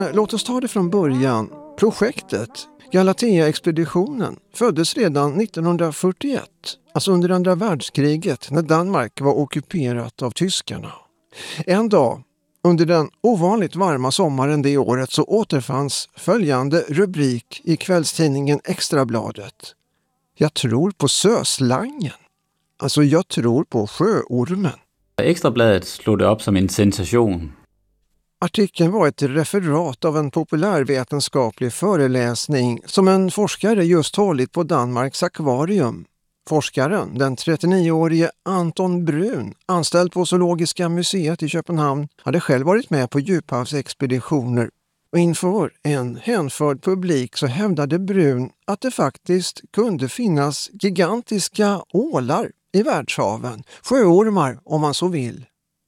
Låt oss ta det från början. Projektet, Galatea-expeditionen, föddes redan 1941, alltså under andra världskriget när Danmark var ockuperat av tyskarna. En dag, under den ovanligt varma sommaren det året, så återfanns följande rubrik i kvällstidningen Extrabladet. Jag tror på söslangen. Alltså jag tror på sjöormen. Extrabladet slog det upp som en sensation. Artikeln var ett referat av en populärvetenskaplig föreläsning som en forskare just hållit på Danmarks akvarium. Forskaren, den 39-årige Anton Brun, anställd på Zoologiska museet i Köpenhamn, hade själv varit med på djuphavsexpeditioner. Och inför en hänförd publik så hävdade Brun att det faktiskt kunde finnas gigantiska ålar i världshaven, sjöormar om man så vill.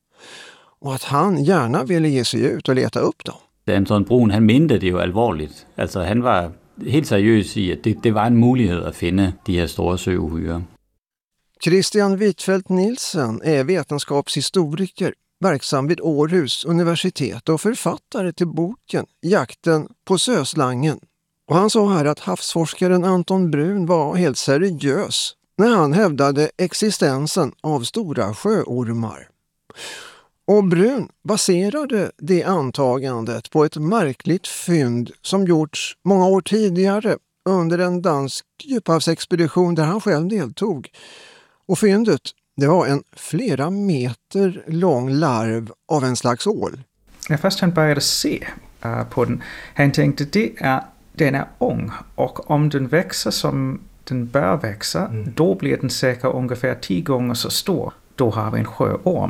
Och att han gärna ville ge sig ut och leta upp dem. Anton Brun, han mente det ju allvarligt. Alltså han var helt seriös i att det var en möjlighet att finna de här stora sjöohyra. Christian Wittfeldt Nielsen är vetenskapshistoriker, verksam vid Århus universitet och författare till boken Jakten på söslangen. Och han sa här att havsforskaren Anton Brun var helt seriös när han hävdade existensen av stora sjöormar. Och Brun baserade det antagandet på ett märkligt fynd som gjorts många år tidigare under en dansk djuphavsexpedition där han själv deltog. Och fyndet, det var en flera meter lång larv av en slags ål. När först han började se på den, han tänkte den är ung och om den växer som den bör växa, då blir den säkert ungefär 10 gånger så stor. Då har vi en sjöorm.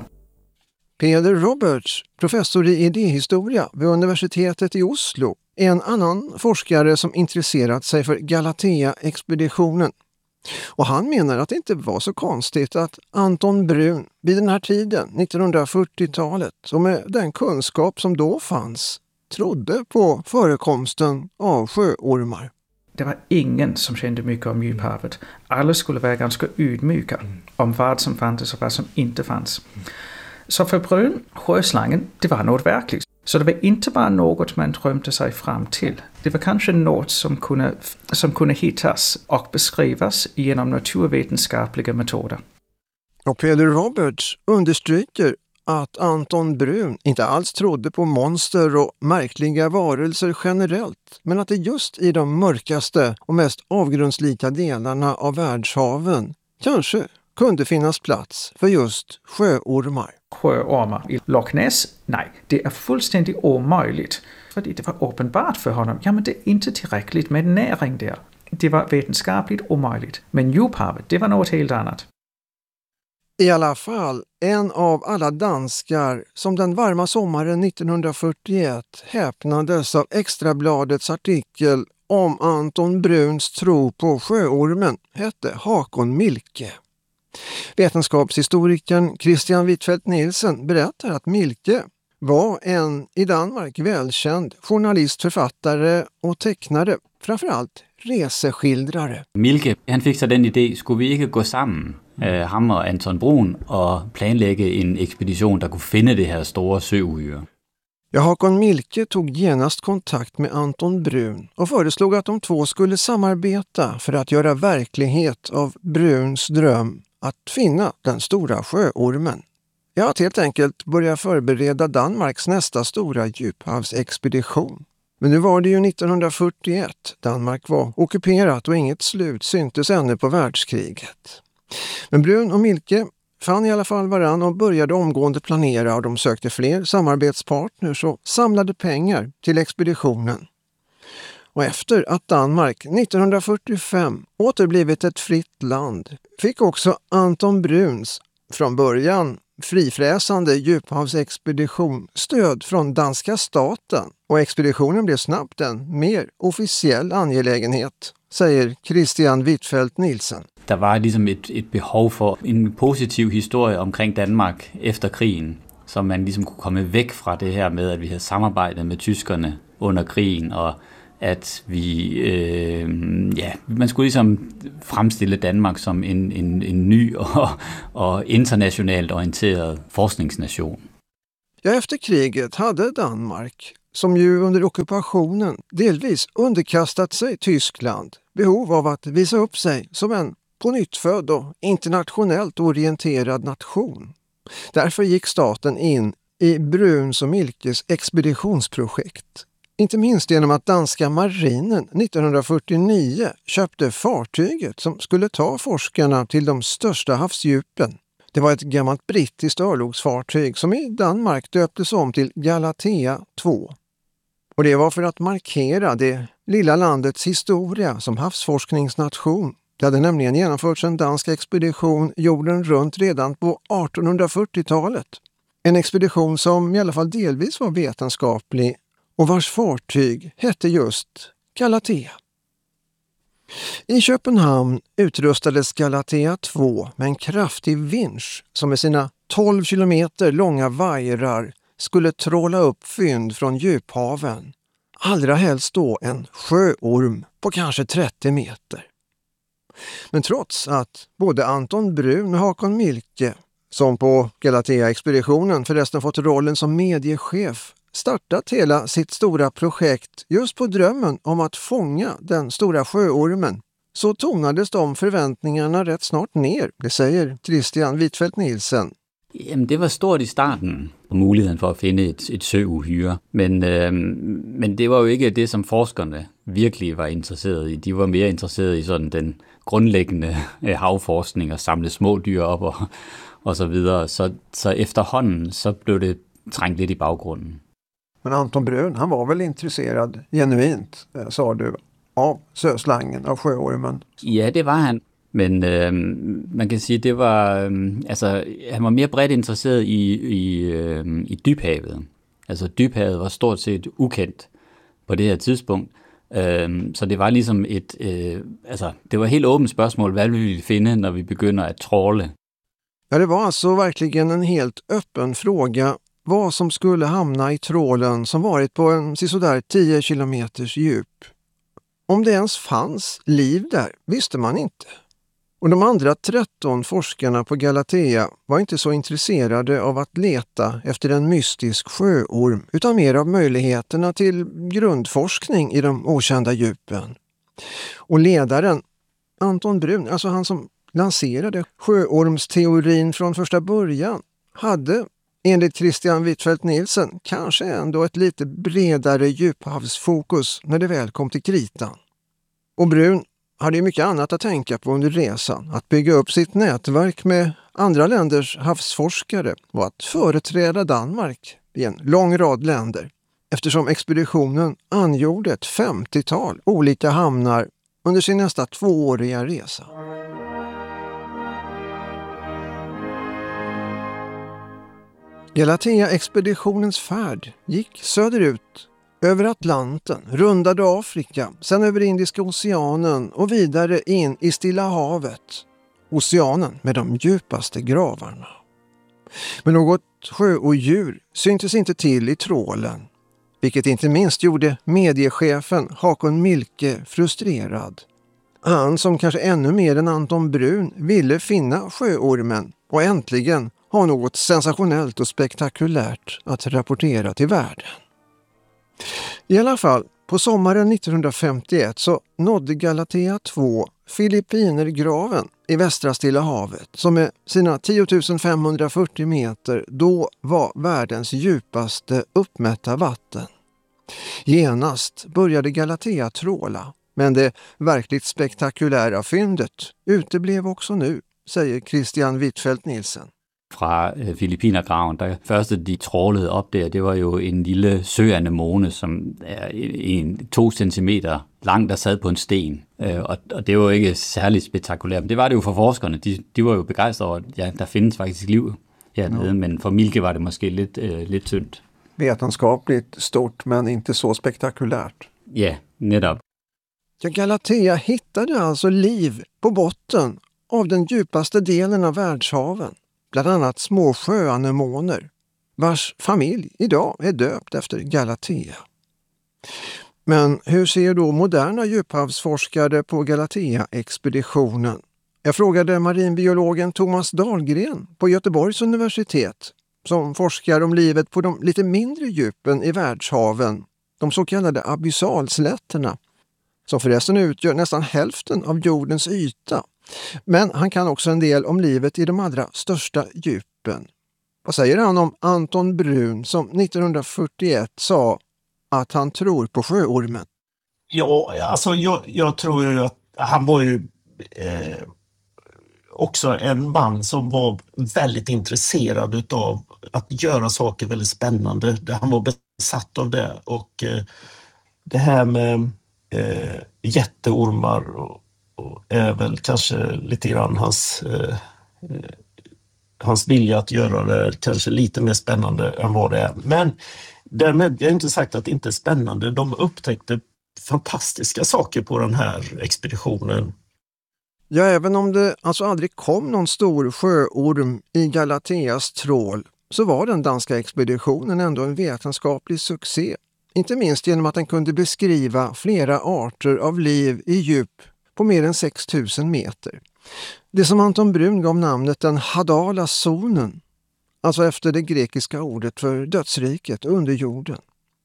Peder Roberts, professor i idéhistoria vid universitetet i Oslo, är en annan forskare som intresserat sig för Galatea-expeditionen. Och han menar att det inte var så konstigt att Anton Brun vid den här tiden, 1940-talet, och med den kunskap som då fanns, trodde på förekomsten av sjöormar. Det var ingen som kände mycket om djuphavet. Alla skulle vara ganska ydmyka om vad som fanns och vad som inte fanns. Så för Brun, sjöslangen, det var något verkligt. Så det var inte bara något man drömde sig fram till. Det var kanske något som kunde hittas och beskrivas genom naturvetenskapliga metoder. Och Peder Roberts understryker att Anton Brun inte alls trodde på monster och märkliga varelser generellt, men att det just i de mörkaste och mest avgrundslika delarna av världshaven kanske kunde finnas plats för just sjöormar. Sjöormar i Loch Ness? Nej, det är fullständigt omöjligt. För det var uppenbart för honom. Ja, men det är inte tillräckligt med näring där. Det var vetenskapligt omöjligt. Men djuphavet, det var något helt annat. I alla fall en av alla danskar som den varma sommaren 1941 häpnades av Extrabladets artikel om Anton Bruns tro på sjöormen hette Håkon Mielke. Vetenskapshistorikern Christian Wittfeldt Nielsen berättar att Mielke var en i Danmark välkänd journalist, författare och tecknare, framförallt reseskildrare. Mielke, han fick så den idé, skulle vi inte gå samman, han och Anton Brun, och planlägga en expedition där kunde finna det här stora sjöohyra? Ja, Håkon Mielke tog genast kontakt med Anton Brun och föreslog att de två skulle samarbeta för att göra verklighet av Bruns dröm att finna den stora sjöormen. Ja, att helt enkelt börja förbereda Danmarks nästa stora djuphavsexpedition. Men nu var det ju 1941. Danmark var ockuperat och inget slut syntes ännu på världskriget. Men Brun och Mielke fann i alla fall varann och började omgående planera, och de sökte fler samarbetspartners och samlade pengar till expeditionen. Och efter att Danmark 1945 återblivit ett fritt land fick också Anton Bruns från början frifräsande djuphavsexpedition stöd från danska staten, och expeditionen blev snabbt en mer officiell angelägenhet, säger Christian Wittfeldt Nielsen. Der var liksom et behov for en positiv historie omkring Danmark efter krigen, så man ligesom kunne komme væk fra det her med, at vi havde samarbejdet med tyskerne under krigen, og at vi, man skulle ligesom fremstille Danmark som en ny og internationalt orienteret forskningsnation. Ja, efter kriget hade Danmark som ju under ockupationen delvis underkastat sig Tyskland, behov av att visa upp sig som en pånyttfödd och internationellt orienterad nation. Därför gick staten in i Bruns och Mielkes expeditionsprojekt. Inte minst genom att danska marinen 1949 köpte fartyget som skulle ta forskarna till de största havsdjupen. Det var ett gammalt brittiskt örlogsfartyg som i Danmark döptes om till Galatea 2. Och det var för att markera det lilla landets historia som havsforskningsnation. Det hade nämligen genomförts en dansk expedition jorden runt redan på 1840-talet. En expedition som i alla fall delvis var vetenskaplig och vars fartyg hette just Galatea. I Köpenhamn utrustades Galatea 2 med en kraftig vinsch som med sina 12 kilometer långa vajrar skulle tråla upp fynd från djuphaven. Allra helst då en sjöorm på kanske 30 meter. Men trots att både Anton Brun och Håkon Mielke, som på Galatea-expeditionen förresten fått rollen som mediechef, startat hela sitt stora projekt just på drömmen om att fånga den stora sjöormen, så tonades de förväntningarna rätt snart ner, det säger Christian Wittfeldt Nielsen. Jamen, det var stort i starten, muligheden for at finde et søuhyre, men det var jo ikke det, som forskerne virkelig var interesseret i. De var mere interesseret i sådan den grundlæggende havforskning og samle små dyr op og så videre. Så efterhånden så blev det trængt lidt i baggrunden. Men Anton Brun, han var väl intresserad genuint, sa du, av söslangen, av sjöormen? Ja, det var han. Men man kan sige, det var, han var mere bredt interesseret i dybhavet. Altså dybhavet var stort set ukendt på det her tidspunkt. Så det var ligesom det var helt åbent spørgsmål, hvad vi ville finde, når vi begynder at tråle. Ja, det var alltså verkligen en helt öppen fråga vad som skulle hamna i trålen som varit på en sådär 10 kilometers djup. Om det ens fanns liv där visste man inte. Och de andra 13 forskarna på Galatea var inte så intresserade av att leta efter en mystisk sjöorm utan mer av möjligheterna till grundforskning i de okända djupen. Och ledaren, Anton Brun, alltså han som lanserade sjöormsteorin från första början, hade enligt Christian Wittfeldt Nielsen kanske ändå ett lite bredare djuphavsfokus när det väl kom till kritan. Och Brun hade ju mycket annat att tänka på under resan. Att bygga upp sitt nätverk med andra länders havsforskare och att företräda Danmark i en lång rad länder. Eftersom expeditionen angjorde ett 50-tal olika hamnar under sin nästa 2-åriga resa. Galatea-expeditionens färd gick söderut över Atlanten, rundade Afrika, sen över Indiska oceanen och vidare in i Stilla havet. Oceanen med de djupaste gravarna. Men något sjöodjur syntes inte till i trålen, vilket inte minst gjorde mediechefen Håkon Mielke frustrerad. Han som kanske ännu mer än Anton Brun ville finna sjöormen och äntligen ha något sensationellt och spektakulärt att rapportera till världen. I alla fall, på sommaren 1951 så nådde Galatea 2 Filippinergraven i västra Stilla havet som med sina 10 540 meter då var världens djupaste uppmätta vatten. Genast började Galatea tråla, men det verkligt spektakulära fyndet uteblev också nu, säger Christian Wittfeldt Nielsen. Fra Filippinergraven, der første de trålede op der, det var jo en lille søanemone, som er 2 centimeter lang, der sad på en sten. Og det var jo ikke særligt spektakulært, men det var det jo for forskerne. De var jo begejstrede over, at ja, der findes faktisk liv hernede, men for Mielke var det måske lidt tyndt. Vetenskapligt stort, men inte så spektakulärt. Ja, netop. Ja, Galatea hittade alltså liv på botten av den djupaste delen av världshaven. Bland annat små sjöanemoner, vars familj idag är döpt efter Galatea. Men hur ser då moderna djuphavsforskare på Galatea-expeditionen? Jag frågade marinbiologen Thomas Dahlgren på Göteborgs universitet som forskar om livet på de lite mindre djupen i världshaven, de så kallade abyssalslätterna, som förresten utgör nästan hälften av jordens yta. Men han kan också en del om livet i de allra största djupen. Vad säger han om Anton Brun som 1941 sa att han tror på sjöormen? Ja, alltså jag tror ju att han var ju också en man som var väldigt intresserad av att göra saker väldigt spännande. Han var besatt av det, och det här med jätteormar och är väl kanske lite grann hans vilja att göra det kanske lite mer spännande än vad det är. Men därmed är inte sagt att det inte är spännande. De upptäckte fantastiska saker på den här expeditionen. Ja, även om det alltså aldrig kom någon stor sjöorm i Galateas trål, så var den danska expeditionen ändå en vetenskaplig succé. Inte minst genom att den kunde beskriva flera arter av liv i djup på mer än 6000 meter. Det som Anton Brun gav namnet den Hadala-zonen, alltså efter det grekiska ordet för dödsriket under jorden.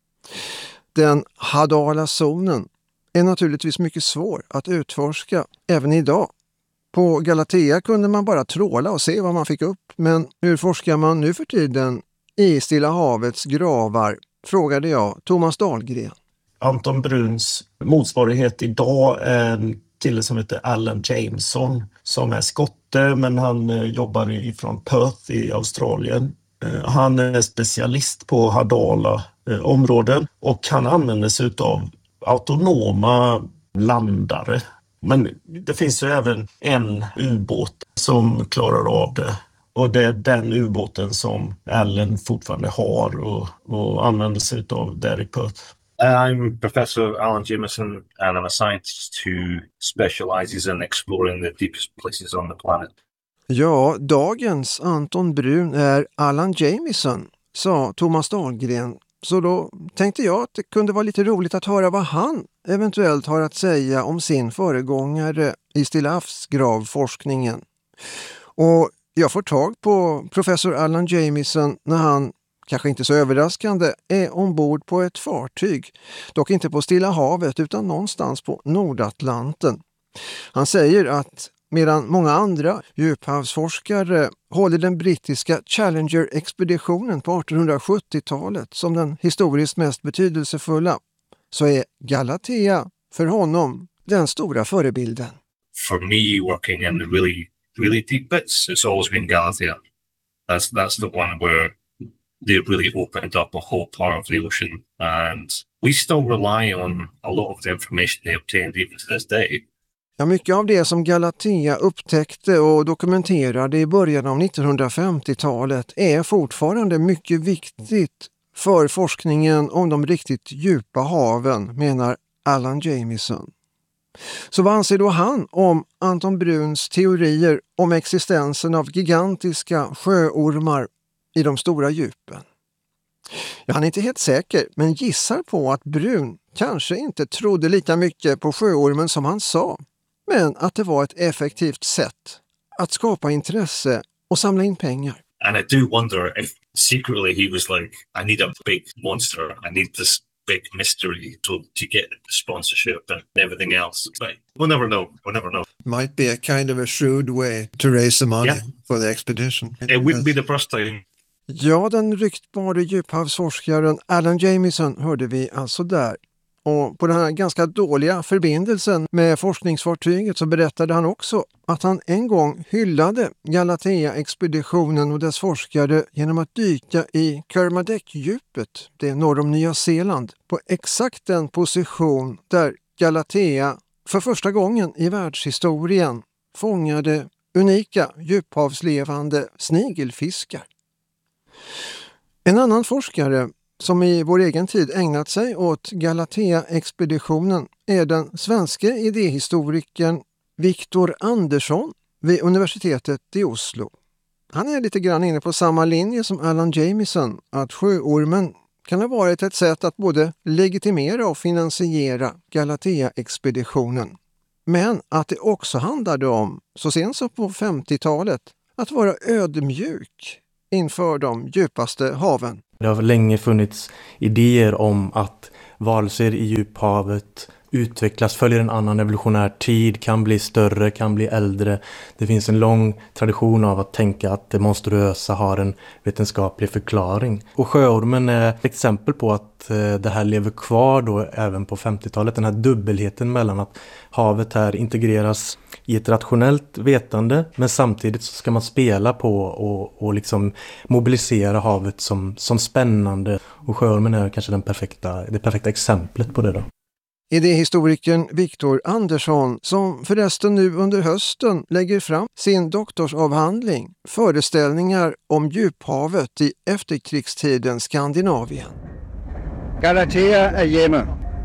Den Hadala-zonen är naturligtvis mycket svår att utforska även idag. På Galatea kunde man bara tråla och se vad man fick upp, men hur forskar man nu för tiden i Stilla havets gravar, frågade jag Thomas Dahlgren. Anton Bruns motsvarighet idag är en kille som heter Alan Jameson, som är skotte, men han jobbar ifrån Perth i Australien. Han är specialist på Hadala-områden, och han använder sig av autonoma landare. Men det finns ju även en ubåt som klarar av det. Och det är den ubåten som Allen fortfarande har och använder sig av där i Perth. I'm Professor Alan Jameson, and I'm a scientist who specializes in exploring the deepest places on the planet. Ja, dagens Anton Brun är Alan Jameson, sa Thomas Dahlgren. Så då tänkte jag att det kunde vara lite roligt att höra vad han eventuellt har att säga om sin föregångare i Stilla havsgravforskningen. Och jag får tag på professor Alan Jameson när han, kanske inte så överraskande, är ombord på ett fartyg. Dock inte på Stilla havet utan någonstans på Nordatlanten. Han säger att medan många andra djuphavsforskare håller den brittiska Challenger-expeditionen på 1870-talet som den historiskt mest betydelsefulla, så är Galatea för honom den stora förebilden. For me, working in the really deep bits, it's always been Galatea. That's the one where they really opened up a whole part of the ocean, and we still rely on a lot of the information they obtained even to this day. Ja, mycket av det som Galatea upptäckte och dokumenterade i början av 1950-talet är fortfarande mycket viktigt för forskningen om de riktigt djupa haven, menar Alan Jameson. Så vad anser då han om Anton Bruns teorier om existensen av gigantiska sjöormar i de stora djupen? Ja, han är inte helt säker, men gissar på att Brun kanske inte trodde lika mycket på sjöormen som han sa, men att det var ett effektivt sätt att skapa intresse och samla in pengar. And I do wonder if secretly he was like, I need a big monster, I need this big mystery to get sponsorship and everything else. But we'll never know. Might be a kind of a shrewd way to raise the money for the expedition. It wouldn't be the first time. Ja, den ryktbare djuphavsforskaren Alan Jameson hörde vi alltså där. Och på den här ganska dåliga förbindelsen med forskningsfartyget så berättade han också att han en gång hyllade Galatea-expeditionen och dess forskare genom att dyka i Kermadec-djupet, det är norr om Nya Zeeland, på exakt den position där Galatea för första gången i världshistorien fångade unika djuphavslevande snigelfiskar. En annan forskare som i vår egen tid ägnat sig åt Galatea-expeditionen är den svenska idéhistorikern Viktor Andersson vid universitetet i Oslo. Han är lite grann inne på samma linje som Alan Jameson, att sjöormen kan ha varit ett sätt att både legitimera och finansiera Galatea-expeditionen. Men att det också handlade om, så sent som på 50-talet, att vara ödmjuk inför de djupaste haven. Det har länge funnits idéer om att varelser i djuphavet utvecklas, följer en annan evolutionär tid, kan bli större, kan bli äldre. Det finns en lång tradition av att tänka att det monstruösa har en vetenskaplig förklaring. Och sjöormen är ett exempel på att det här lever kvar då även på 50-talet. Den här dubbelheten mellan att havet här integreras i ett rationellt vetande, men samtidigt så ska man spela på och liksom mobilisera havet som spännande. Och sjöormen är kanske det perfekta exemplet på det då. Idéhistorikern Viktor Andersson, som förresten nu under hösten lägger fram sin doktorsavhandling Föreställningar om djuphavet i efterkrigstidens Skandinavien. Galatea är Jemen.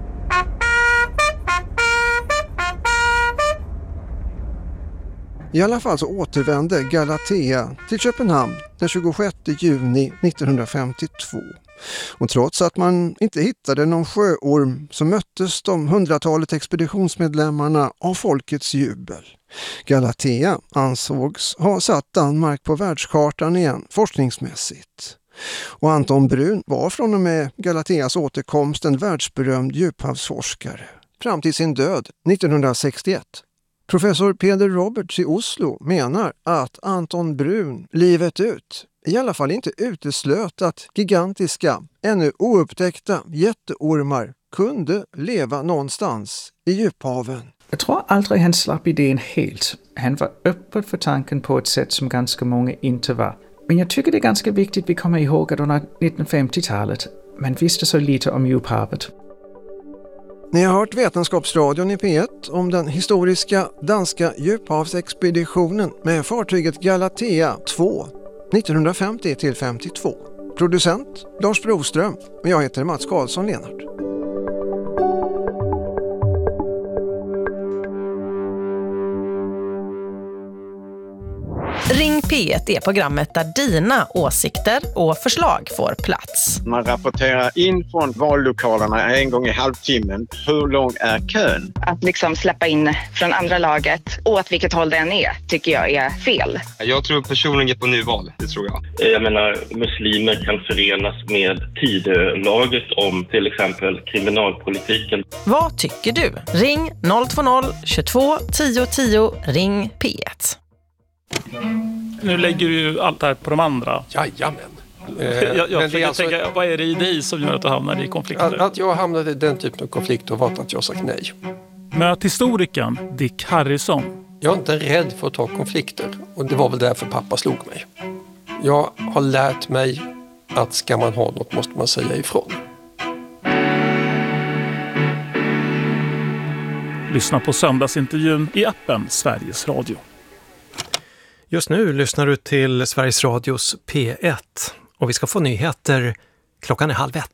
I alla fall så återvände Galatea till Köpenhamn den 26 juni 1952. Och trots att man inte hittade någon sjöorm så möttes de 100-talet expeditionsmedlemmarna av folkets jubel. Galatea ansågs ha satt Danmark på världskartan igen forskningsmässigt. Och Anton Brun var från och med Galateas återkomst en världsberömd djuphavsforskare fram till sin död 1961. Professor Peder Roberts i Oslo menar att Anton Brun livet ut i alla fall inte uteslöt att gigantiska, ännu oupptäckta jätteormar kunde leva någonstans i djuphaven. Jag tror aldrig han slapp idén helt. Han var öppen för tanken på ett sätt som ganska många inte var. Men jag tycker det är ganska viktigt att vi kommer ihåg att under 1950-talet man visste så lite om djuphavet. Ni har hört Vetenskapsradion i P1 om den historiska danska djuphavsexpeditionen med fartyget Galatea 2 1950-52. Producent Lars Broström och jag heter Mats Karlsson Lenart. Ring P1 är programmet där dina åsikter och förslag får plats. Man rapporterar in från vallokalerna en gång i halvtimmen. Hur lång är kön? Att liksom släppa in från andra laget, åt vilket håll den är, tycker jag är fel. Jag tror personligen på nyval, det tror jag. Jag menar, muslimer kan förenas med tidelaget om till exempel kriminalpolitiken. Vad tycker du? Ring 020 22 10 10, ring P1. Nu lägger du ju allt det här på de andra. Jajamän. Jag tänka, vad är det i dig som gör att du hamnar i konflikter? Att jag hamnade i den typen av konflikter var att jag sagt nej. Möt historikern Dick Harrison. Jag är inte rädd för att ta konflikter. Och det var väl därför pappa slog mig. Jag har lärt mig att ska man ha något måste man säga ifrån. Lyssna på söndagsintervjun i appen Sveriges Radio. Just nu lyssnar du till Sveriges Radios P1 och vi ska få nyheter. Klockan är 12:30.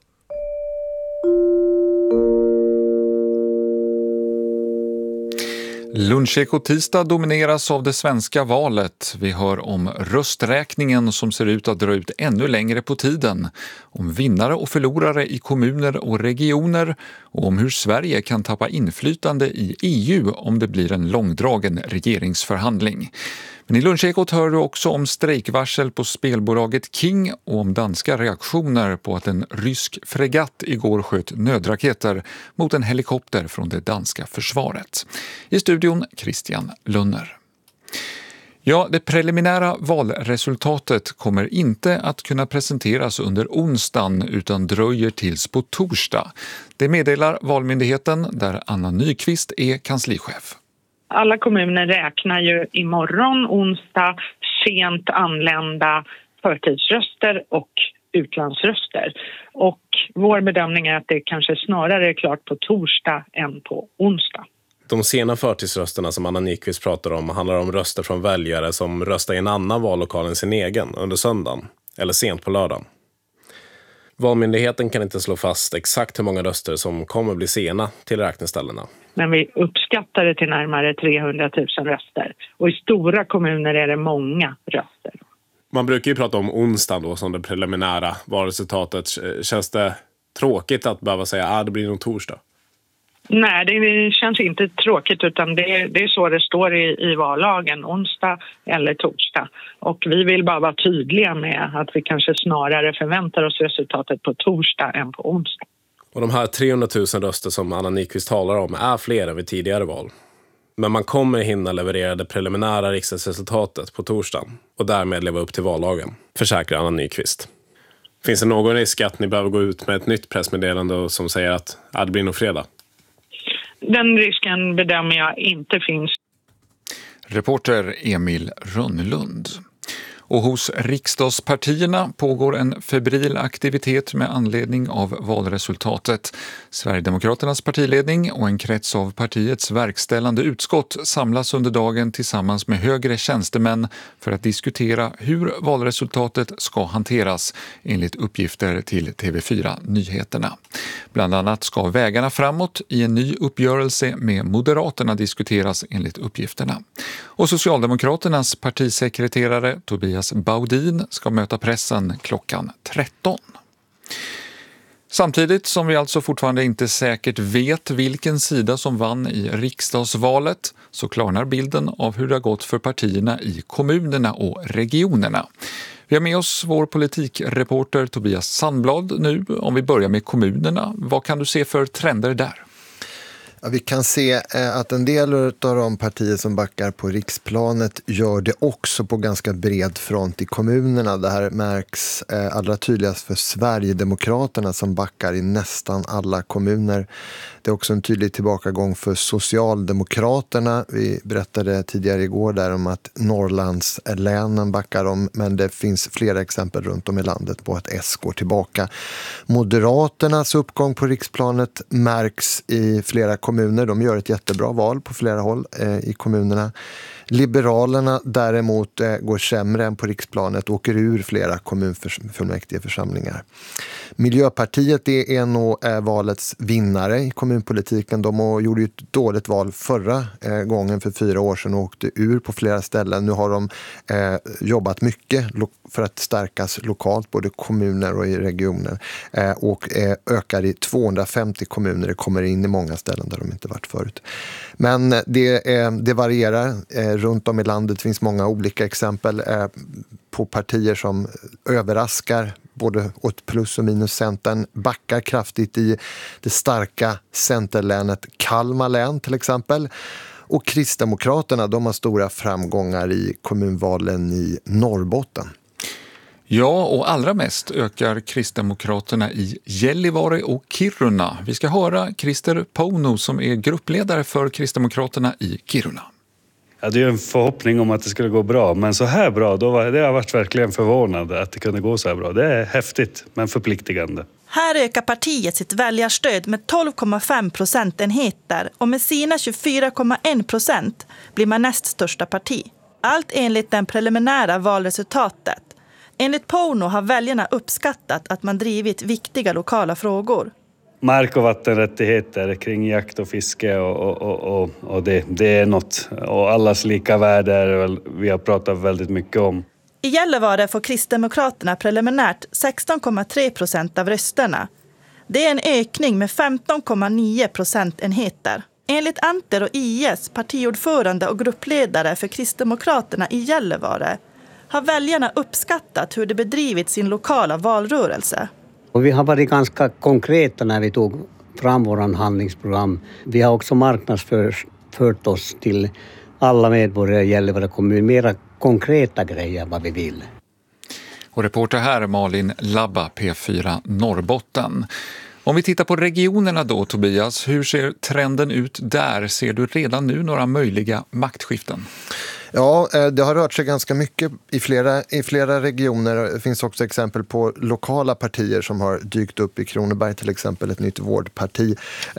Luncheko tisdag domineras av det svenska valet. Vi hör om rösträkningen som ser ut att dra ut ännu längre på tiden. Om vinnare och förlorare i kommuner och regioner. Och om hur Sverige kan tappa inflytande i EU om det blir en långdragen regeringsförhandling. Men i Lunchekot hör du också om strejkvarsel på spelbolaget King och om danska reaktioner på att en rysk fregatt igår sköt nödraketer mot en helikopter från det danska försvaret. I studion Christian Lunner. Ja, det preliminära valresultatet kommer inte att kunna presenteras under onsdagen utan dröjer tills på torsdag. Det meddelar Valmyndigheten där Anna Nyqvist är kanslichef. Alla kommuner räknar ju imorgon, onsdag, sent anlända förtidsröster och utlandsröster. Och vår bedömning är att det kanske snarare är klart på torsdag än på onsdag. De sena förtidsrösterna som Anna Nyqvist pratar om handlar om röster från väljare som röstar i en annan vallokal än sin egen under söndagen eller sent på lördagen. Valmyndigheten kan inte slå fast exakt hur många röster som kommer bli sena till räkneställena. Men vi uppskattar det till närmare 300 000 röster. Och i stora kommuner är det många röster. Man brukar ju prata om onsdagen då som det preliminära valresultatet. Känns det tråkigt att behöva säga att det blir nog torsdag? Nej, det känns inte tråkigt, utan det är så det står i vallagen, onsdag eller torsdag. Och vi vill bara vara tydliga med att vi kanske snarare förväntar oss resultatet på torsdag än på onsdag. Och de här 300 000 röster som Anna Nyqvist talar om är fler än vid tidigare val. Men man kommer hinna leverera det preliminära riksdagsresultatet på torsdagen och därmed leva upp till vallagen, försäkrar Anna Nyqvist. Finns det någon risk att ni behöver gå ut med ett nytt pressmeddelande som säger att det blir nog fredag? Den risken bedömer jag inte finns. Reporter Emil Rönnlund. Och hos riksdagspartierna pågår en febril aktivitet med anledning av valresultatet. Sverigedemokraternas partiledning och en krets av partiets verkställande utskott samlas under dagen tillsammans med högre tjänstemän för att diskutera hur valresultatet ska hanteras, enligt uppgifter till TV4 Nyheterna. Bland annat ska vägarna framåt i en ny uppgörelse med Moderaterna diskuteras, enligt uppgifterna. Och Socialdemokraternas partisekreterare Tobias Baudin ska möta pressen klockan 13. Samtidigt som vi alltså fortfarande inte säkert vet vilken sida som vann i riksdagsvalet, så klarnar bilden av hur det har gått för partierna i kommunerna och regionerna. Vi har med oss vår politikreporter Tobias Sandblad nu. Om vi börjar med kommunerna, vad kan du se för trender där? Ja, vi kan se att en del av de partier som backar på riksplanet gör det också på ganska bred front i kommunerna. Det här märks allra tydligast för Sverigedemokraterna som backar i nästan alla kommuner. Det är också en tydlig tillbakagång för Socialdemokraterna. Vi berättade tidigare igår där om att Norrlandslänen backar om, men det finns flera exempel runt om i landet på att S går tillbaka. Moderaternas uppgång på riksplanet märks i flera kommuner. De gör ett jättebra val på flera håll i kommunerna. Liberalerna däremot går sämre än på riksplanet och åker ur flera kommunfullmäktigeförsamlingar. Miljöpartiet är nog valets vinnare i kommunpolitiken. De gjorde ju ett dåligt val förra gången för 4 år sedan och åkte ur på flera ställen. Nu har de jobbat mycket för att stärkas lokalt, både kommuner och i regioner. Och ökar i 250 kommuner. Det kommer in i många ställen där de inte varit förut. Men det varierar. Runt om i landet finns många olika exempel på partier som överraskar både åt plus- och minuscentern, backar kraftigt i det starka centerlänet Kalmar län till exempel. Och Kristdemokraterna, de har stora framgångar i kommunvalen i Norrbotten. Ja, och allra mest ökar Kristdemokraterna i Gällivare och Kiruna. Vi ska höra Christer Pauno som är gruppledare för Kristdemokraterna i Kiruna. Jag hade ju en förhoppning om att det skulle gå bra, men så här bra, det har jag varit verkligen förvånad att det kunde gå så här bra. Det är häftigt, men förpliktigande. Här ökar partiet sitt väljarstöd med 12,5 procentenheter och med sina 24,1% blir man näst största parti. Allt enligt den preliminära valresultatet. Enligt Pauno har väljarna uppskattat att man drivit viktiga lokala frågor. Mark- och vattenrättigheter kring jakt och fiske och det är något. Och allas lika värde är väl, vi har pratat väldigt mycket om. I Gällivare får Kristdemokraterna preliminärt 16,3% av rösterna. Det är en ökning med 15,9 procentenheter. Enligt Anter och IS, partiordförande och gruppledare för Kristdemokraterna i Gällivare, har väljarna uppskattat hur det bedrivit sin lokala valrörelse. Och vi har varit ganska konkreta när vi tog fram våran handlingsprogram. Vi har också marknadsfört oss till alla medborgare i Gällivare kommun. Mera konkreta grejer vad vi vill. Och reporter här Malin Labba, P4 Norrbotten. Om vi tittar på regionerna då, Tobias, hur ser trenden ut där? Ser du redan nu några möjliga maktskiften? Ja, det har rört sig ganska mycket i flera regioner. Det finns också exempel på lokala partier som har dykt upp i Kronoberg, till exempel ett nytt vårdparti.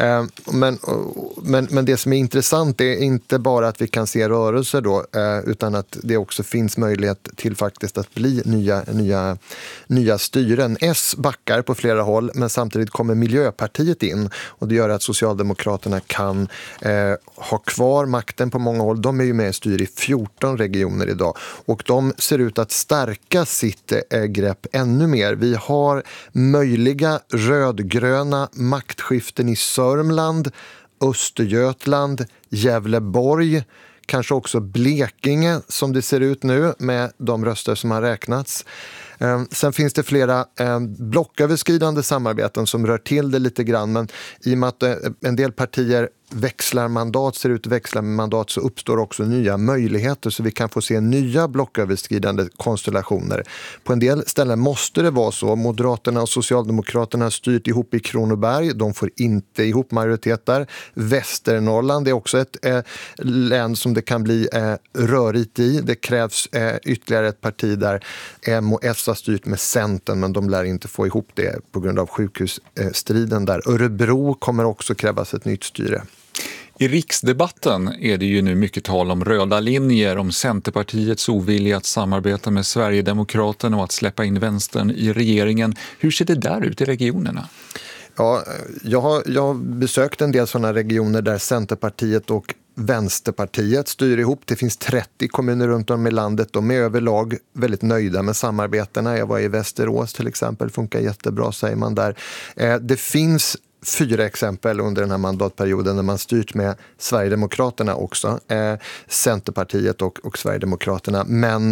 Men det som är intressant är inte bara att vi kan se rörelser då, utan att det också finns möjlighet till faktiskt att bli nya styren. S backar på flera håll, men samtidigt kommer Miljöpartiet in och det gör att Socialdemokraterna kan ha kvar makten på många håll. De är ju med och styr i 14 regioner idag och de ser ut att stärka sitt grepp ännu mer. Vi har möjliga rödgröna maktskiften i Sörmland, Östergötland, Gävleborg, kanske också Blekinge som det ser ut nu med de röster som har räknats. Sen finns det flera blocköverskridande samarbeten som rör till det lite grann, men i och med att en del partier växlar mandat, ser ut att växla med mandat, så uppstår också nya möjligheter, så vi kan få se nya blocköverskridande konstellationer. På en del ställen måste det vara så. Moderaterna och Socialdemokraterna har styrt ihop i Kronoberg, de får inte ihop majoritet där. Västernorrland är också ett län som det kan bli rörigt i. Det krävs ytterligare ett parti där M och S har styrt med Centern, men de lär inte få ihop det på grund av sjukhusstriden där. Örebro kommer också krävas ett nytt styre. I riksdebatten är det ju nu mycket tal om röda linjer, om Centerpartiets ovilja att samarbeta med Sverigedemokraterna och att släppa in vänstern i regeringen. Hur ser det där ut i regionerna? Ja, jag har besökt en del sådana regioner där Centerpartiet och Vänsterpartiet styr ihop. Det finns 30 kommuner runt om i landet. De är överlag väldigt nöjda med samarbetena. Jag var i Västerås till exempel, funkar jättebra säger man där. Det finns 4 exempel under den här mandatperioden när man styrt med Sverigedemokraterna också. Centerpartiet och Sverigedemokraterna.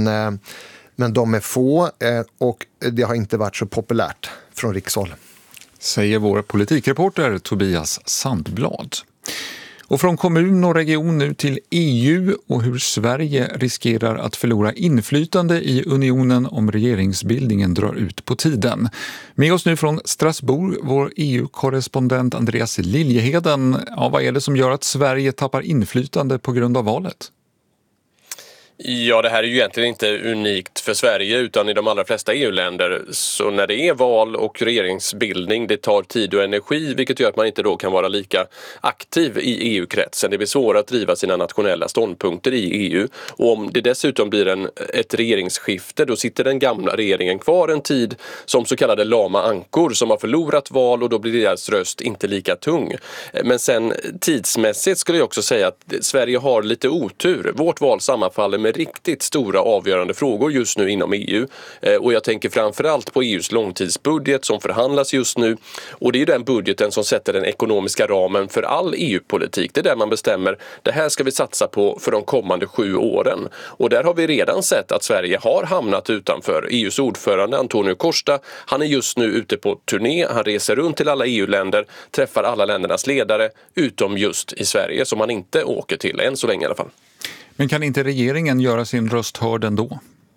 Men de är få och det har inte varit så populärt från rikshåll. Säger vår politikreporter Tobias Sandblad. Och från kommun och region nu till EU och hur Sverige riskerar att förlora inflytande i unionen om regeringsbildningen drar ut på tiden. Med oss nu från Strasbourg, vår EU-korrespondent Andreas Liljeheden. Ja, vad är det som gör att Sverige tappar inflytande på grund av valet? Ja, det här är ju egentligen inte unikt för Sverige utan i de allra flesta EU-länder. Så när det är val och regeringsbildning, det tar tid och energi, vilket gör att man inte då kan vara lika aktiv i EU-kretsen. Det blir svårare att driva sina nationella ståndpunkter i EU. Och om det dessutom blir ett regeringsskifte, då sitter den gamla regeringen kvar en tid som så kallade lama ankor som har förlorat val och då blir deras röst inte lika tung. Men sen tidsmässigt skulle jag också säga att Sverige har lite otur. Vårt val sammanfaller med riktigt stora avgörande frågor just nu inom EU. Och jag tänker framförallt på EUs långtidsbudget som förhandlas just nu. Och det är den budgeten som sätter den ekonomiska ramen för all EU-politik. Det är där man bestämmer, det här ska vi satsa på för de kommande 7 åren. Och där har vi redan sett att Sverige har hamnat utanför. EUs ordförande Antonio Costa, han är just nu ute på turné. Han reser runt till alla EU-länder, träffar alla ländernas ledare, utom just i Sverige som han inte åker till, än så länge i alla fall. Men kan inte regeringen göra sin röst hörd ändå?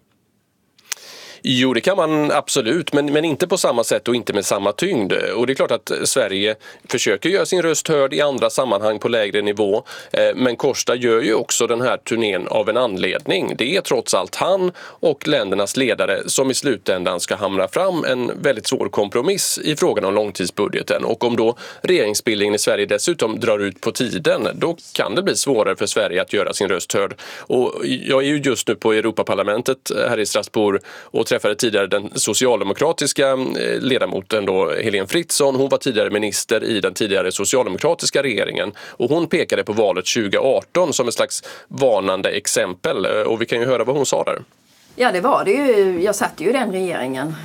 Jo, det kan man absolut, men inte på samma sätt och inte med samma tyngd. Och det är klart att Sverige försöker göra sin röst hörd i andra sammanhang på lägre nivå. Men Costa gör ju också den här turnén av en anledning. Det är trots allt han och ländernas ledare som i slutändan ska hamra fram en väldigt svår kompromiss i frågan om långtidsbudgeten. Och om då regeringsbildningen i Sverige dessutom drar ut på tiden, då kan det bli svårare för Sverige att göra sin röst hörd. Och jag är ju just nu på Europaparlamentet här i Strasbourg och träffade tidigare den socialdemokratiska ledamoten då, Helene Fritzon. Hon var tidigare minister i den tidigare socialdemokratiska regeringen och hon pekade på valet 2018 som ett slags varnande exempel och vi kan ju höra vad hon sa där. Ja, det var det ju. Jag satt ju i den regeringen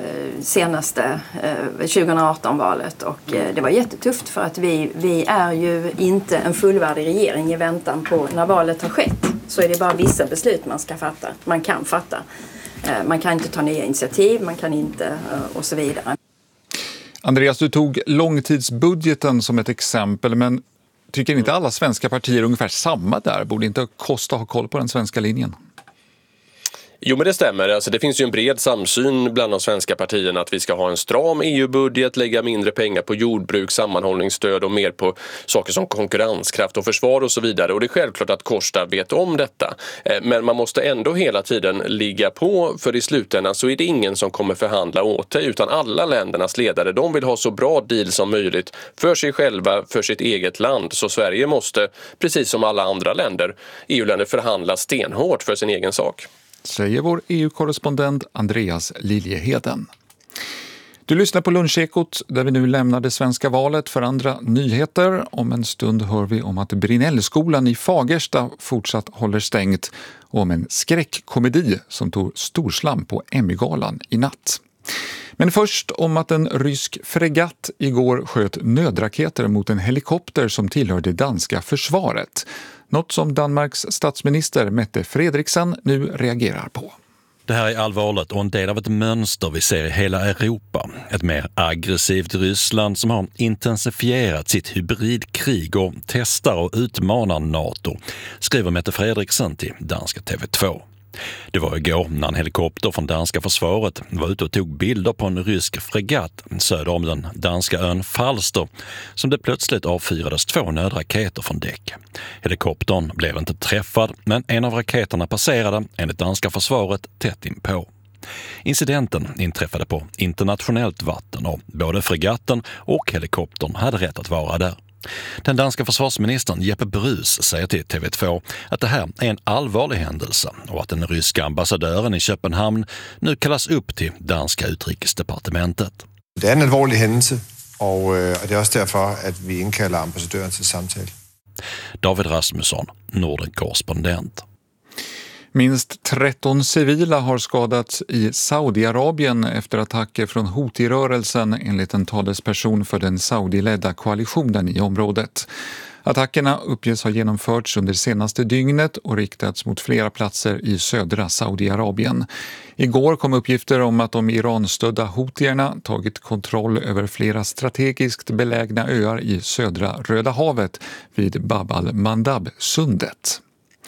senaste 2018-valet och det var jättetufft för att vi är ju inte en fullvärdig regering i väntan på när valet har skett. Så är det bara vissa beslut man kan fatta. Man kan inte ta nya initiativ, man kan inte och så vidare. Andreas, du tog långtidsbudgeten som ett exempel, men tycker inte alla svenska partier ungefär samma där? Borde inte Costa ha koll på den svenska linjen? Jo, men det stämmer. Alltså, det finns ju en bred samsyn bland de svenska partierna att vi ska ha en stram EU-budget, lägga mindre pengar på jordbruk, sammanhållningsstöd och mer på saker som konkurrenskraft och försvar och så vidare. Och det är självklart att Costa vet om detta. Men man måste ändå hela tiden ligga på, för i slutändan så är det ingen som kommer förhandla åt dig, utan alla ländernas ledare, de vill ha så bra deal som möjligt för sig själva, för sitt eget land. Så Sverige måste, precis som alla andra länder, EU-länder, förhandla stenhårt för sin egen sak. Säger vår EU-korrespondent Andreas Liljeheden. Du lyssnar på Lunchekot där vi nu lämnar det svenska valet för andra nyheter. Om en stund hör vi om att Brinellskolan i Fagersta fortsatt håller stängt och om en skräckkomedi som tog storslam på Emmy-galan i natt. Men först om att en rysk fregatt igår sköt nödraketer mot en helikopter som tillhör det danska försvaret. Något som Danmarks statsminister Mette Frederiksen nu reagerar på. Det här är allvarligt och en del av ett mönster vi ser i hela Europa. Ett mer aggressivt Ryssland som har intensifierat sitt hybridkrig och testar och utmanar NATO, skriver Mette Frederiksen till danska TV2. Det var igår när en helikopter från danska försvaret var ute och tog bilder på en rysk fregatt söder om den danska ön Falster som det plötsligt avfyrades 2 nödraketer från däck. Helikoptern blev inte träffad men en av raketerna passerade enligt danska försvaret tätt inpå. Incidenten inträffade på internationellt vatten och både fregatten och helikoptern hade rätt att vara där. Den danska försvarsministern Jeppe Bruus säger till TV2 att det här är en allvarlig händelse och att den ryska ambassadören i Köpenhamn nu kallas upp till danska utrikesdepartementet. Det är en allvarlig händelse och det är också därför att vi inkallar ambassadören till samtal. David Rasmusson, Norden-korrespondent. Minst 13 civila har skadats i Saudiarabien efter attacker från Houthi-rörelsen enligt en talesperson för den Saudi-ledda koalitionen i området. Attackerna uppges ha genomförts under senaste dygnet och riktats mot flera platser i södra Saudiarabien. Igår kom uppgifter om att de Iran-stödda Houthierna tagit kontroll över flera strategiskt belägna öar i södra Röda havet vid Bab al-Mandab-sundet.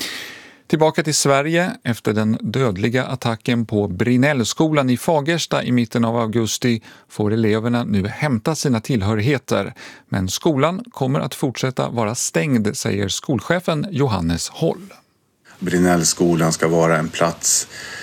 Tillbaka till Sverige. Efter den dödliga attacken på Brinellskolan i Fagersta i mitten av augusti får eleverna nu hämta sina tillhörigheter. Men skolan kommer att fortsätta vara stängd, säger skolchefen Johannes Håll. Brinellskolan ska vara en plats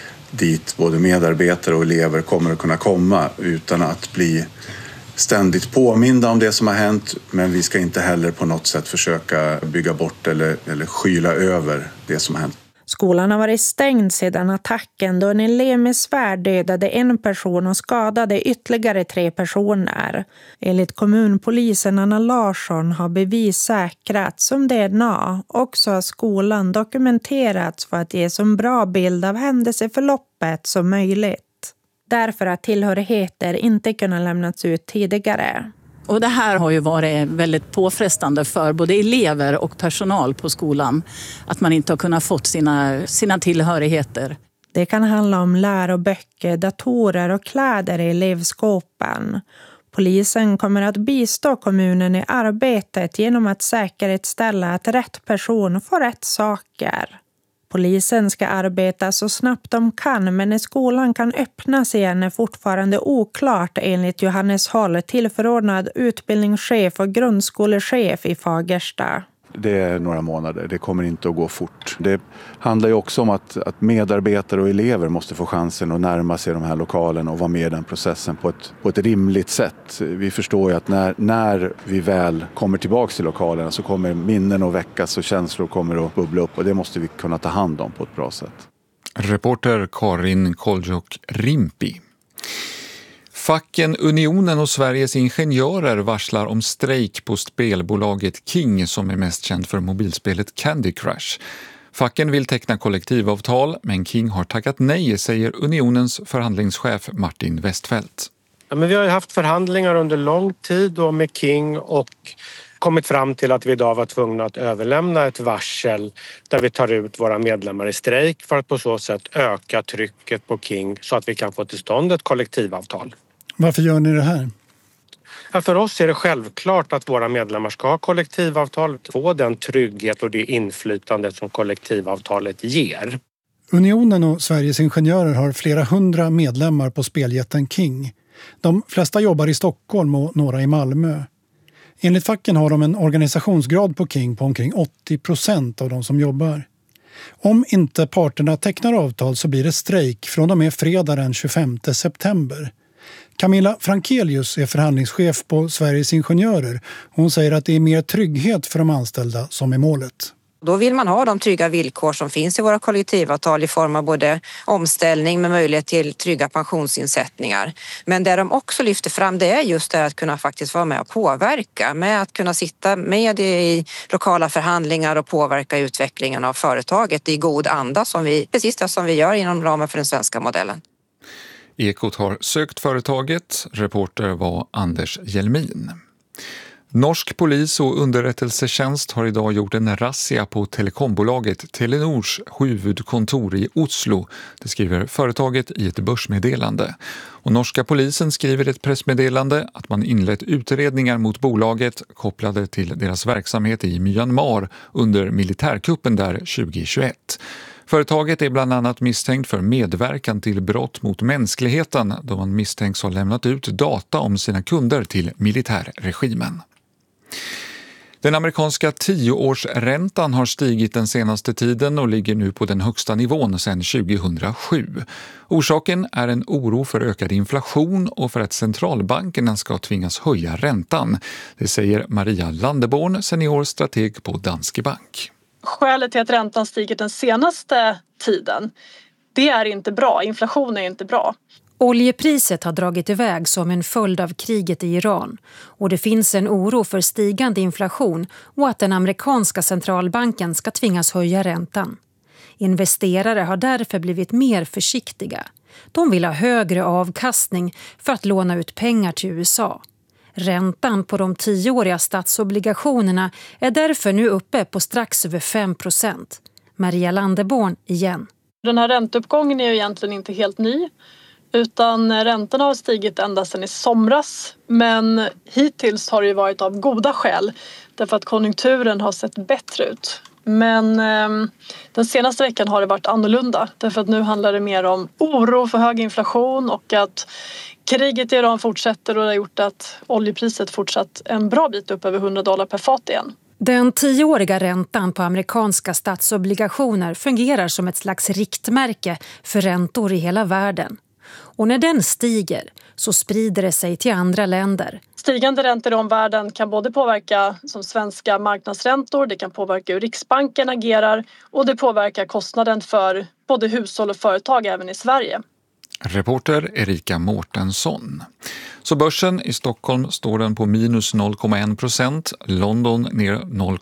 dit både medarbetare och elever kommer att kunna komma utan att bli ständigt påminda om det som har hänt, men vi ska inte heller på något sätt försöka bygga bort eller skyla över det som har hänt. Skolan har varit stängd sedan attacken då en elev med svärd dödade en person och skadade ytterligare 3 personer. Enligt kommunpolisen Anna Larsson har bevis säkrats som DNA. Också har skolan dokumenterats för att ge så bra bild av händelseförloppet som möjligt. Därför att tillhörigheter inte kunnat lämnats ut tidigare. Och det här har ju varit väldigt påfrestande för både elever och personal på skolan. Att man inte har kunnat fått sina tillhörigheter. Det kan handla om läroböcker, datorer och kläder i elevskåpen. Polisen kommer att bistå kommunen i arbetet genom att säkerställa att rätt person får rätt saker. Polisen ska arbeta så snabbt de kan, men när skolan kan öppnas igen är fortfarande oklart enligt Johannes Håll, tillförordnad utbildningschef och grundskolechef i Fagersta. Det är några månader, det kommer inte att gå fort. Det handlar ju också om att medarbetare och elever måste få chansen att närma sig de här lokalerna och vara med i den processen på ett rimligt sätt. Vi förstår ju att när vi väl kommer tillbaka till lokalerna så kommer minnen att väckas och känslor kommer att bubbla upp och det måste vi kunna ta hand om på ett bra sätt. Reporter Karin Koljok-Rimpi. Facken Unionen och Sveriges ingenjörer varslar om strejk på spelbolaget King som är mest känt för mobilspelet Candy Crush. Facken vill teckna kollektivavtal men King har tackat nej, säger Unionens förhandlingschef Martin Westfeldt. Ja, men vi har ju haft förhandlingar under lång tid då med King och kommit fram till att vi idag var tvungna att överlämna ett varsel där vi tar ut våra medlemmar i strejk för att på så sätt öka trycket på King så att vi kan få till stånd ett kollektivavtal. Varför gör ni det här? Ja, för oss är det självklart att våra medlemmar ska ha kollektivavtal, få den trygghet och det inflytande som kollektivavtalet ger. Unionen och Sveriges ingenjörer har flera 100 medlemmar på speljätten King. De flesta jobbar i Stockholm och några i Malmö. Enligt facken har de en organisationsgrad på King på omkring 80% av de som jobbar. Om inte parterna tecknar avtal så blir det strejk från och med fredag den 25 september. Camilla Frankelius är förhandlingschef på Sveriges ingenjörer. Hon säger att det är mer trygghet för de anställda som är målet. Då vill man ha de trygga villkor som finns i våra kollektivavtal i form av både omställning med möjlighet till trygga pensionsinsättningar. Men det de också lyfter fram det är just det att kunna faktiskt vara med och påverka. Med att kunna sitta med i lokala förhandlingar och påverka utvecklingen av företaget i god anda, precis det som vi gör inom ramen för den svenska modellen. Ekot har sökt företaget. Reporter var Anders Hjelmin. Norsk polis och underrättelsetjänst har idag gjort en razzia på telekombolaget Telenors huvudkontor i Oslo. Det skriver företaget i ett börsmeddelande. Och norska polisen skriver i ett pressmeddelande att man inlett utredningar mot bolaget kopplade till deras verksamhet i Myanmar under militärkuppen där 2021. Företaget är bland annat misstänkt för medverkan till brott mot mänskligheten då man misstänks ha lämnat ut data om sina kunder till militärregimen. Den amerikanska 10-årsräntan har stigit den senaste tiden och ligger nu på den högsta nivån sedan 2007. Orsaken är en oro för ökad inflation och för att centralbankerna ska tvingas höja räntan. Det säger Maria Landeborn, seniorstrateg på Danske Bank. Skälet till att räntan stiger den senaste tiden, det är inte bra. Inflation är inte bra. Oljepriset har dragit iväg som en följd av kriget i Iran och det finns en oro för stigande inflation och att den amerikanska centralbanken ska tvingas höja räntan. Investerare har därför blivit mer försiktiga. De vill ha högre avkastning för att låna ut pengar till USA. Räntan på de 10-åriga statsobligationerna är därför nu uppe på strax över 5%. Maria Landeborn igen. Den här ränteuppgången är ju egentligen inte helt ny. Utan räntorna har stigit ända sedan i somras. Men hittills har det ju varit av goda skäl. Därför att konjunkturen har sett bättre ut. Men den senaste veckan har det varit annorlunda. Därför att nu handlar det mer om oro för hög inflation. Och att kriget i Iran fortsätter och det har gjort att oljepriset fortsatt en bra bit upp över $100 per fat igen. Den 10-åriga räntan på amerikanska statsobligationer fungerar som ett slags riktmärke för räntor i hela världen. Och när den stiger så sprider det sig till andra länder. Stigande räntor i omvärlden kan både påverka som svenska marknadsräntor, det kan påverka hur Riksbanken agerar och det påverkar kostnaden för både hushåll och företag även i Sverige. Reporter Erika Mårtensson. Så börsen i Stockholm står den på minus 0,1%, London ner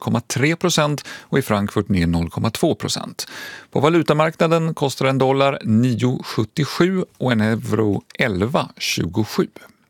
0,3% och i Frankfurt ner 0,2%. På valutamarknaden kostar en dollar 9,77 och en euro 11,27.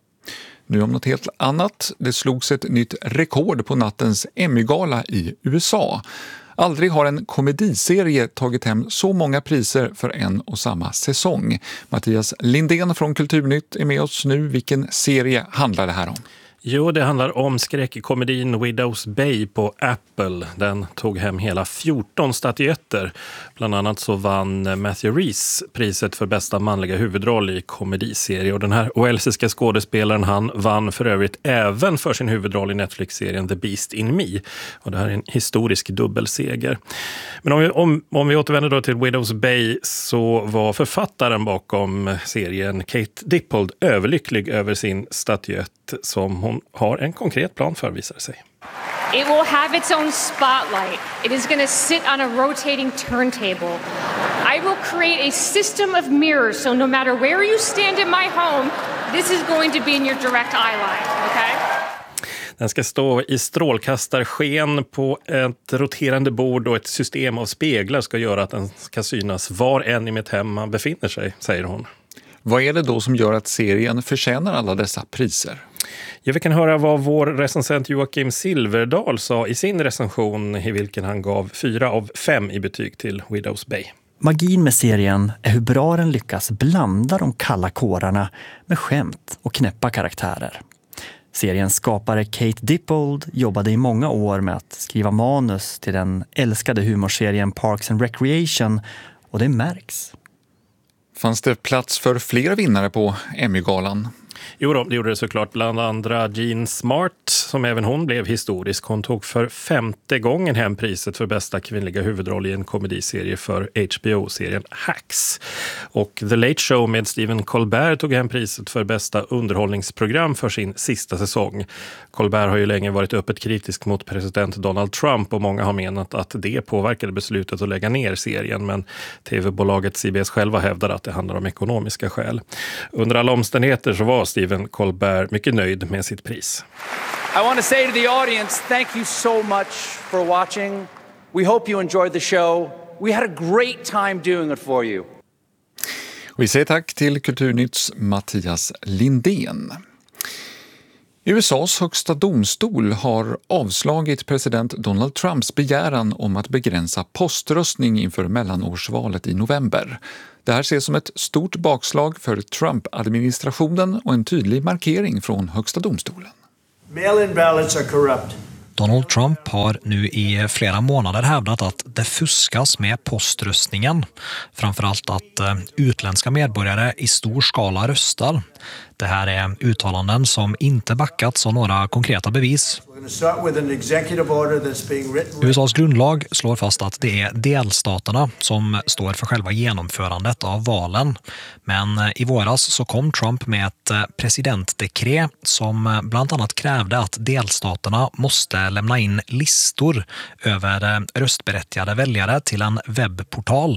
Nu om något helt annat. Det slogs ett nytt rekord på nattens Emmy-gala i USA. Aldrig har en komediserie tagit hem så många priser för en och samma säsong. Mattias Lindén från Kulturnytt är med oss nu. Vilken serie handlar det här om? Jo, det handlar om skräckkomedin Widow's Bay på Apple. Den tog hem hela 14 statyetter. Bland annat så vann Matthew Rhys priset för bästa manliga huvudroll i komediserie. Och den här walesiska skådespelaren han vann för övrigt även för sin huvudroll i Netflix-serien The Beast in Me. Och det här är en historisk dubbelseger. Men om vi återvänder då till Widow's Bay så var författaren bakom serien Kate Dippold överlycklig över sin statyett som hon har en konkret plan för, visar sig. It will have its own spotlight. It is going to sit on a rotating turntable. I will create a system of mirrors, so no matter where you stand in my home, this is going to be in your direct eye line, okay? Den ska stå i strålkastarsken på ett roterande bord och ett system av speglar ska göra att den ska synas var än i mitt hem man befinner sig, säger hon. Vad är det då som gör att serien förtjänar alla dessa priser? Ja, vi kan höra vad vår recensent Joakim Silverdal sa i sin recension i vilken han gav 4 av 5 i betyg till Widow's Bay. Magin med serien är hur bra den lyckas blanda de kalla kårarna med skämt och knäppa karaktärer. Seriens skapare Kate Dippold jobbade i många år med att skriva manus till den älskade humorserien Parks and Recreation och det märks. Fanns det plats för fler vinnare på Emmy-galan? Jo då, det gjorde det såklart, bland andra Jean Smart som även hon blev historisk. Hon tog för 5:e gången hem priset för bästa kvinnliga huvudroll i en komediserie för HBO-serien Hacks. Och The Late Show med Stephen Colbert tog hem priset för bästa underhållningsprogram för sin sista säsong. Colbert har ju länge varit öppet kritisk mot president Donald Trump och många har menat att det påverkade beslutet att lägga ner serien, men tv-bolaget CBS själva hävdar att det handlar om ekonomiska skäl. Under alla omständigheter så var Stephen Colbert mycket nöjd med sitt pris. I want to say to the audience, thank you so much for watching. We hope you enjoyed the show. We had a great time doing it for you. Vi säger tack till Kulturnytts Mattias Lindén. USAs högsta domstol har avslagit president Donald Trumps begäran om att begränsa poströstning inför mellanårsvalet i november. Det här ses som ett stort bakslag för Trump-administrationen och en tydlig markering från högsta domstolen. Mail-in ballots are corrupt. Donald Trump har nu i flera månader hävdat att det fuskas med poströstningen. Framförallt att utländska medborgare i stor skala röstar. Det här är uttalanden som inte backats av några konkreta bevis. USAs grundlag slår fast att det är delstaterna som står för själva genomförandet av valen. Men i våras så kom Trump med ett presidentdekret som bland annat krävde att delstaterna måste lämna in listor över röstberättigade väljare till en webbportal.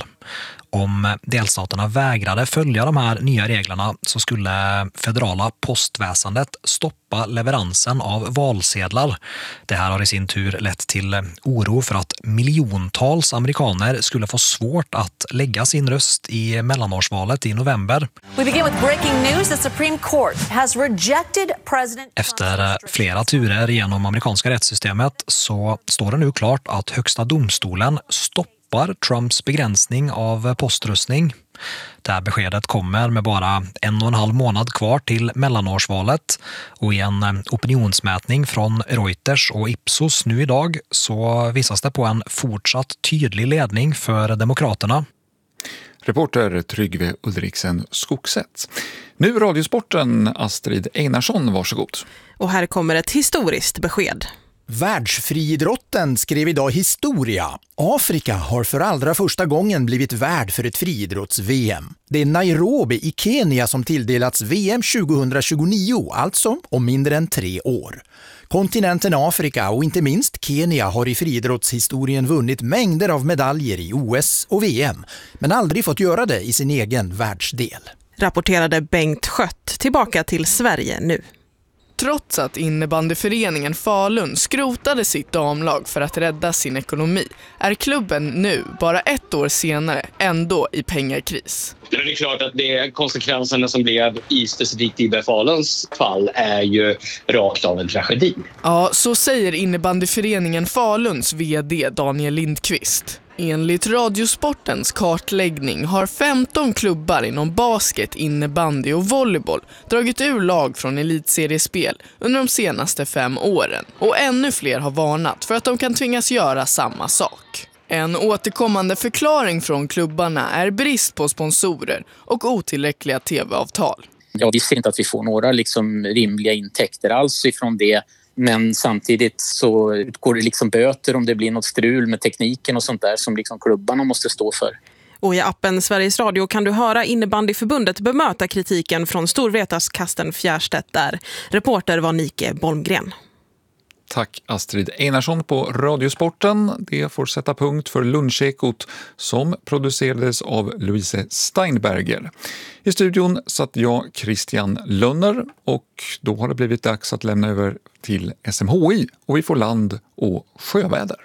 Om delstaterna vägrade följa de här nya reglerna så skulle federala postväsendet stoppa leveransen av valsedlar. Det här har i sin tur lett till oro för att miljontals amerikaner skulle få svårt att lägga sin röst i mellanårsvalet i november. We begin with breaking news. The Supreme Court has rejected President. Efter flera turer genom amerikanska rättssystemet så står det nu klart att högsta domstolen stoppar Trumps begränsning av poströstning. Det här beskedet kommer med bara 1,5 månad kvar till mellanårsvalet och i en opinionsmätning från Reuters och Ipsos nu idag så visas det på en fortsatt tydlig ledning för demokraterna. Reporter Tryggve Ulriksen Skogsätt. Nu Radiosporten, Astrid Einarsson, varsågod. Och här kommer ett historiskt besked. Världsfriidrotten skrev idag historia. Afrika har för allra första gången blivit värd för ett friidrotts-VM. Det är Nairobi i Kenya som tilldelats VM 2029, alltså om mindre än 3 år. Kontinenten Afrika och inte minst Kenya har i friidrottshistorien vunnit mängder av medaljer i OS och VM, men aldrig fått göra det i sin egen världsdel. Rapporterade Bengt Schött, tillbaka till Sverige nu. Trots att innebandyföreningen Falun skrotade sitt damlag för att rädda sin ekonomi är klubben nu, bara 1 år senare, ändå i pengakris. Det är klart att det konsekvenserna som blev i specifikt IBF Faluns fall är ju rakt av en tragedi. Ja, så säger innebandyföreningen Faluns vd Daniel Lindqvist. Enligt Radiosportens kartläggning har 15 klubbar inom basket, innebandy och volleyboll dragit ur lag från elitseriespel under de senaste 5 åren. Och ännu fler har varnat för att de kan tvingas göra samma sak. En återkommande förklaring från klubbarna är brist på sponsorer och otillräckliga tv-avtal. Ja, vi ser inte att vi får några rimliga intäkter alls ifrån det. Men samtidigt så går det böter om det blir något strul med tekniken och sånt där som klubbarna måste stå för. Och i appen Sveriges Radio kan du höra innebandyförbundet bemöta kritiken från storvetarskasten Fjärstedt där. Reporter var Nike Bolmgren. Tack Astrid Einarsson på Radiosporten. Det får sätta punkt för Lunchekot som producerades av Louise Steinberger. I studion satt jag, Christian Lönner, och då har det blivit dags att lämna över till SMHI och vi får land- och sjöväder.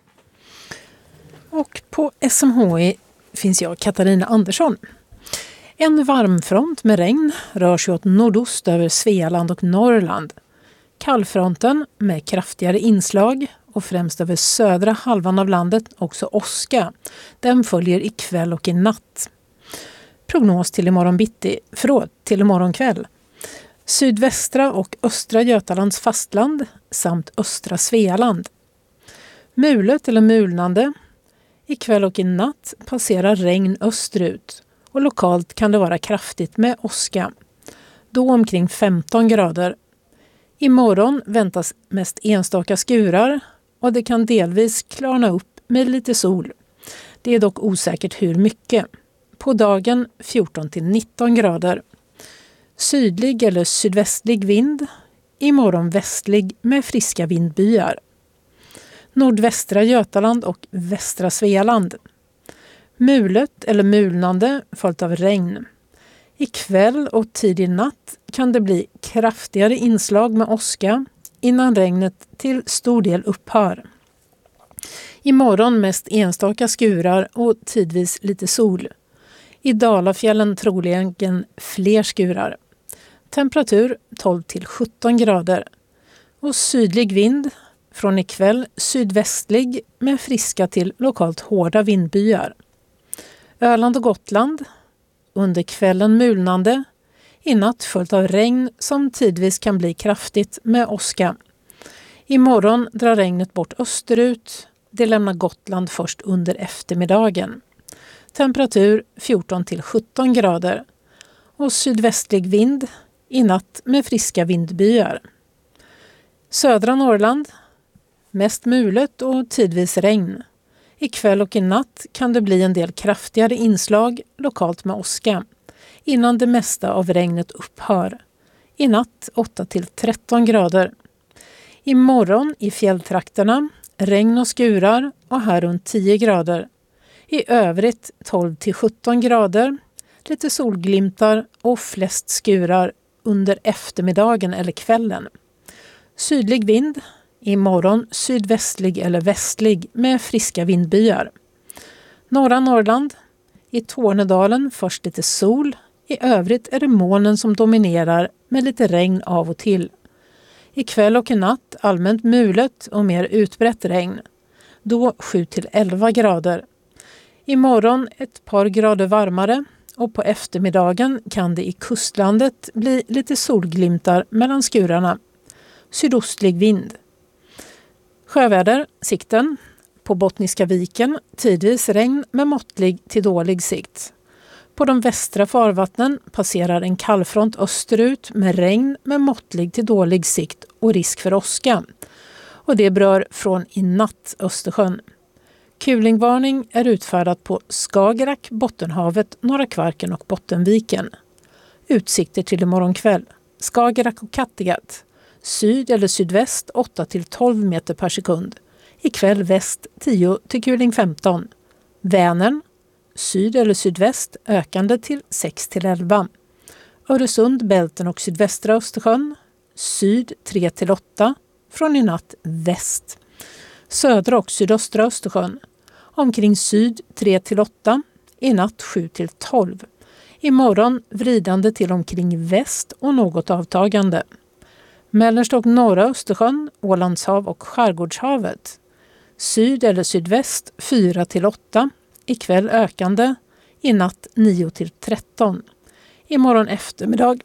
Och på SMHI finns jag, Katarina Andersson. En varmfront med regn rör sig åt nordost över Svealand och Norrland. Kallfronten med kraftigare inslag och främst över södra halvan av landet också åska. Den följer ikväll och i natt. Prognos till imorgon bitti, till imorgon kväll. Sydvästra och östra Götalands fastland samt östra Svealand. Mulet eller mulnande. Ikväll och i natt passerar regn österut och lokalt kan det vara kraftigt med åska. Då omkring 15 grader. Imorgon väntas mest enstaka skurar och det kan delvis klarna upp med lite sol. Det är dock osäkert hur mycket. På dagen 14-19 grader. Sydlig eller sydvästlig vind. Imorgon västlig med friska vindbyar. Nordvästra Götaland och västra Svealand. Mulet eller mulnande följt av regn. Ikväll och tidig natt kan det bli kraftigare inslag med åska innan regnet till stor del upphör. Imorgon mest enstaka skurar och tidvis lite sol. I Dalafjällen troligen fler skurar. Temperatur 12 till 17 grader. Och sydlig vind, från ikväll sydvästlig med friska till lokalt hårda vindbyar. Öland och Gotland, under kvällen mulnande, i natt följt av regn som tidvis kan bli kraftigt med åska. Imorgon drar regnet bort österut, det lämnar Gotland först under eftermiddagen. Temperatur 14 till 17 grader och sydvästlig vind, i natt med friska vindbyar. Södra Norrland, mest mulet och tidvis regn. Ikväll och i natt kan det bli en del kraftigare inslag, lokalt med åska, innan det mesta av regnet upphör. I natt 8 till 13 grader. Imorgon i fjälltrakterna, regn och skurar och här runt 10 grader. I övrigt 12 till 17 grader, lite solglimtar och flest skurar under eftermiddagen eller kvällen. Sydlig vind, imorgon sydvästlig eller västlig med friska vindbyar. Norra Norrland, i Tornedalen först lite sol, i övrigt är det molnen som dominerar med lite regn av och till. I kväll och i natt allmänt mulet och mer utbrett regn, då 7 till 11 grader. Imorgon ett par grader varmare och på eftermiddagen kan det i kustlandet bli lite solglimtar mellan skurarna. Sydostlig vind. Sjöväder, sikten. På Bottniska viken tidvis regn med måttlig till dålig sikt. På de västra farvattnen passerar en kallfront österut med regn med måttlig till dålig sikt och risk för åska. Och det berör från i natt Östersjön. Kulingvarning är utfärdat på Skagerrak, Bottenhavet, Norra Kvarken och Bottenviken. Utsikter till imorgon kväll. Skagerrak och Kattegatt. Syd eller sydväst 8 till 12 meter per sekund. Ikväll väst 10 till kuling 15. Vänern. Syd eller sydväst ökande till 6 till 11. Öresund, Bälten och sydvästra Östersjön. Syd 3 till 8. Från i natt väst. Södra och sydöstra Östersjön. Omkring syd 3 till 8. I natt 7 till 12. Imorgon vridande till omkring väst och något avtagande. Mellersta och norra Östersjön, Ålandshav och Skärgårdshavet. Syd eller sydväst 4 till 8. Ikväll ökande. I natt 9 till 13. Imorgon eftermiddag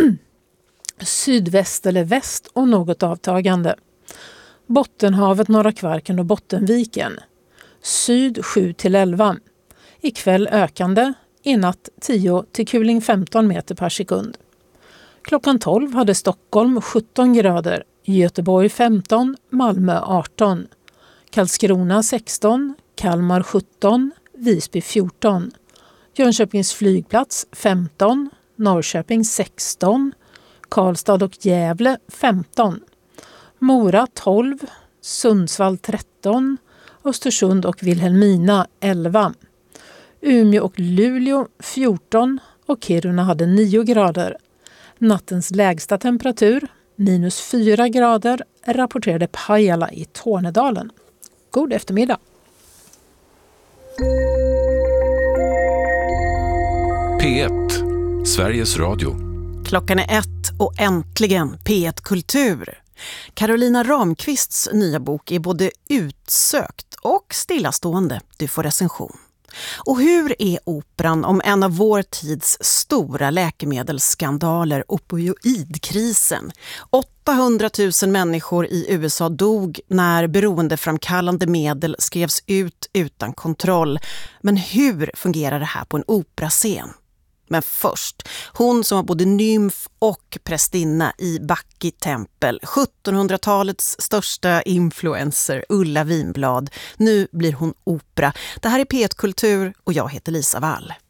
sydväst eller väst och något avtagande. Bottenhavet, Norra Kvarken och Bottenviken. Syd 7 till 11. Ikväll ökande. I natt 10 till kuling 15 meter per sekund. Klockan 12 hade Stockholm 17 grader, Göteborg 15, Malmö 18, Karlskrona 16, Kalmar 17, Visby 14, Jönköpings flygplats 15, Norrköping 16, Karlstad och Gävle 15, Mora 12, Sundsvall 13, Östersund och Vilhelmina 11, Umeå och Luleå 14 och Kiruna hade 9 grader. Nattens lägsta temperatur, -4 grader, rapporterade Pajala i Tornedalen. God eftermiddag! P1, Sveriges Radio. Klockan är 1 och äntligen P1 Kultur. Carolina Ramqvists nya bok är både utsökt och stillastående. Du får recension. Och hur är operan om en av vår tids stora läkemedelsskandaler, opioidkrisen? 800 000 människor i USA dog när beroendeframkallande medel skrevs ut utan kontroll. Men hur fungerar det här på en operascen? Men först, hon som var både nymf och prästinna i Backi tempel, 1700-talets största influencer, Ulla Vinblad. Nu blir hon opera. Det här är P1 Kultur och jag heter Lisa Wall.